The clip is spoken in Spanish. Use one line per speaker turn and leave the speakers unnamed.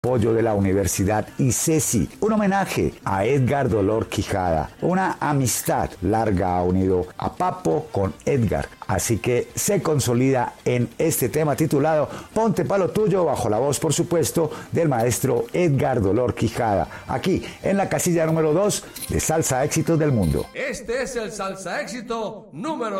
apoyo de la Universidad ICESI, un homenaje a Edgar Dolor Quijada. Una amistad larga ha unido a Papo con Edgar, así que se consolida en este tema titulado Ponte pa' lo tuyo, bajo la voz, por supuesto, del maestro Edgar Dolor Quijada, aquí en la casilla número 2 de Salsa Éxitos del Mundo.
Este es el Salsa Éxito número